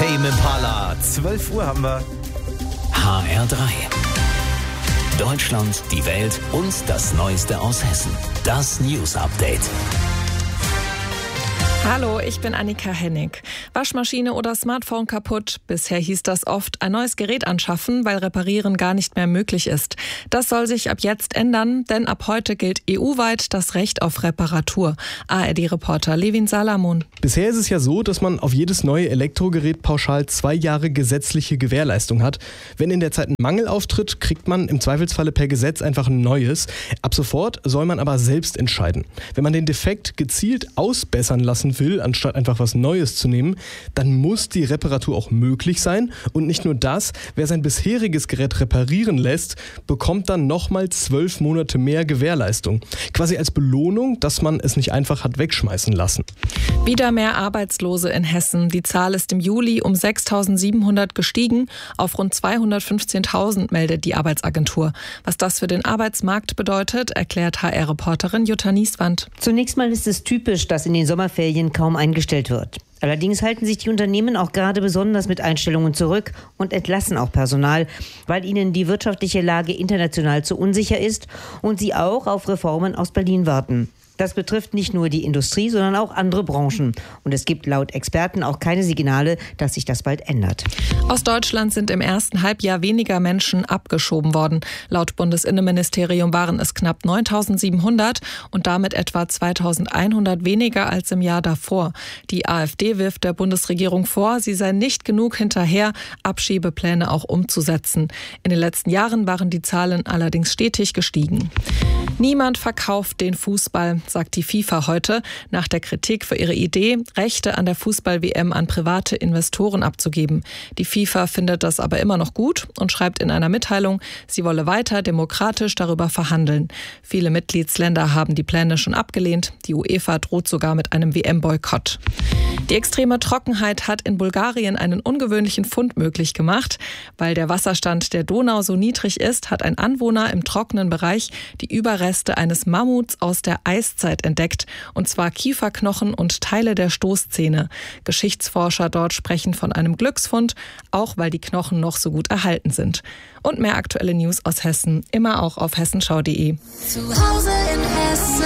Tame Impala. 12 Uhr haben wir. HR3. Deutschland, die Welt und das Neueste aus Hessen. Das News Update. Hallo, ich bin Annika Hennig. Waschmaschine oder Smartphone kaputt? Bisher hieß das oft, ein neues Gerät anschaffen, weil Reparieren gar nicht mehr möglich ist. Das soll sich ab jetzt ändern, denn ab heute gilt EU-weit das Recht auf Reparatur. ARD-Reporter Levin Salamon. Bisher ist es ja so, dass man auf jedes neue Elektrogerät pauschal 2 Jahre gesetzliche Gewährleistung hat. Wenn in der Zeit ein Mangel auftritt, kriegt man im Zweifelsfalle per Gesetz einfach ein neues. Ab sofort soll man aber selbst entscheiden. Wenn man den Defekt gezielt ausbessern lassen will, anstatt einfach was Neues zu nehmen, dann muss die Reparatur auch möglich sein. Und nicht nur das, wer sein bisheriges Gerät reparieren lässt, bekommt dann nochmal 12 Monate mehr Gewährleistung. Quasi als Belohnung, dass man es nicht einfach hat wegschmeißen lassen. Wieder mehr Arbeitslose in Hessen. Die Zahl ist im Juli um 6.700 gestiegen. Auf rund 215.000 meldet die Arbeitsagentur. Was das für den Arbeitsmarkt bedeutet, erklärt HR-Reporterin Jutta Nieswand. Zunächst mal ist es typisch, dass in den Sommerferien kaum eingestellt wird. Allerdings halten sich die Unternehmen auch gerade besonders mit Einstellungen zurück und entlassen auch Personal, weil ihnen die wirtschaftliche Lage international zu unsicher ist und sie auch auf Reformen aus Berlin warten. Das betrifft nicht nur die Industrie, sondern auch andere Branchen. Und es gibt laut Experten auch keine Signale, dass sich das bald ändert. Aus Deutschland sind im ersten Halbjahr weniger Menschen abgeschoben worden. Laut Bundesinnenministerium waren es knapp 9.700 und damit etwa 2.100 weniger als im Jahr davor. Die AfD wirft der Bundesregierung vor, sie sei nicht genug hinterher, Abschiebepläne auch umzusetzen. In den letzten Jahren waren die Zahlen allerdings stetig gestiegen. Niemand verkauft den Fußball, sagt die FIFA heute, nach der Kritik für ihre Idee, Rechte an der Fußball-WM an private Investoren abzugeben. Die FIFA findet das aber immer noch gut und schreibt in einer Mitteilung, sie wolle weiter demokratisch darüber verhandeln. Viele Mitgliedsländer haben die Pläne schon abgelehnt. Die UEFA droht sogar mit einem WM-Boykott. Die extreme Trockenheit hat in Bulgarien einen ungewöhnlichen Fund möglich gemacht. Weil der Wasserstand der Donau so niedrig ist, hat ein Anwohner im trockenen Bereich die Überreste eines Mammuts aus der Eiszeit entdeckt, und zwar Kieferknochen und Teile der Stoßzähne. Geschichtsforscher dort sprechen von einem Glücksfund, auch weil die Knochen noch so gut erhalten sind. Und mehr aktuelle News aus Hessen, immer auch auf hessenschau.de. Zu Hause in Hessen.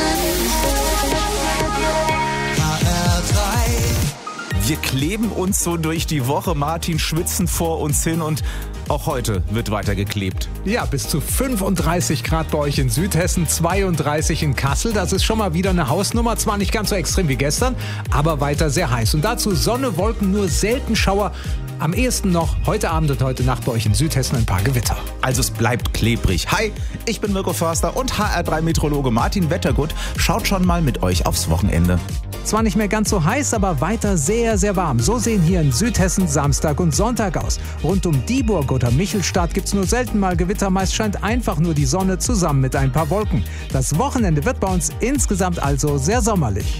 Wir kleben uns so durch die Woche. Martin, schwitzen vor uns hin und auch heute wird weiter geklebt. Ja, bis zu 35 Grad bei euch in Südhessen, 32 in Kassel. Das ist schon mal wieder eine Hausnummer. Zwar nicht ganz so extrem wie gestern, aber weiter sehr heiß. Und dazu Sonne, Wolken, nur selten Schauer. Am ehesten noch heute Abend und heute Nacht bei euch in Südhessen ein paar Gewitter. Also es bleibt klebrig. Hi, ich bin Mirko Förster und HR3-Meteorologe Martin Wettergut schaut schon mal mit euch aufs Wochenende. Zwar nicht mehr ganz so heiß, aber weiter sehr, sehr warm. So sehen hier in Südhessen Samstag und Sonntag aus. Rund um Dieburg oder Michelstadt gibt's nur selten mal Gewitter. Meist scheint einfach nur die Sonne zusammen mit ein paar Wolken. Das Wochenende wird bei uns insgesamt also sehr sommerlich.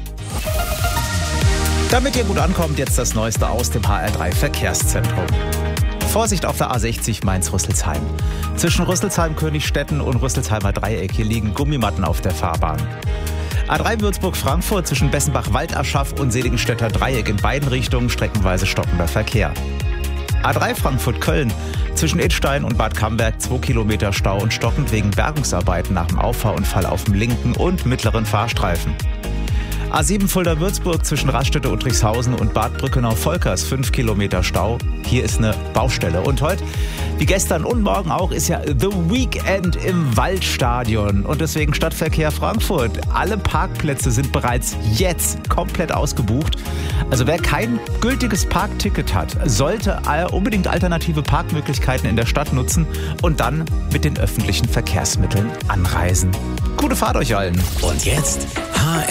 Damit ihr gut ankommt, jetzt das Neueste aus dem HR3 Verkehrszentrum. Vorsicht auf der A60 Mainz-Rüsselsheim. Zwischen Rüsselsheim, Königstetten und Rüsselsheimer Dreieck hier liegen Gummimatten auf der Fahrbahn. A3 Würzburg-Frankfurt zwischen Bessenbach-Waldaschaf und Seligenstädter Dreieck in beiden Richtungen streckenweise stockender Verkehr. A3 Frankfurt-Köln zwischen Idstein und Bad Camberg 2 Kilometer Stau und stockend wegen Bergungsarbeiten nach dem Auffahrunfall auf dem linken und mittleren Fahrstreifen. A7 Fulda-Würzburg zwischen Raststätte Uttrichshausen und Bad Brückenau-Volkers 5 Kilometer Stau. Hier ist eine Baustelle. Und heute, wie gestern und morgen auch, ist ja The Weekend im Waldstadion. Und deswegen Stadtverkehr Frankfurt. Alle Parkplätze sind bereits jetzt komplett ausgebucht. Also wer kein gültiges Parkticket hat, sollte unbedingt alternative Parkmöglichkeiten in der Stadt nutzen und dann mit den öffentlichen Verkehrsmitteln anreisen. Gute Fahrt euch allen. Und jetzt HR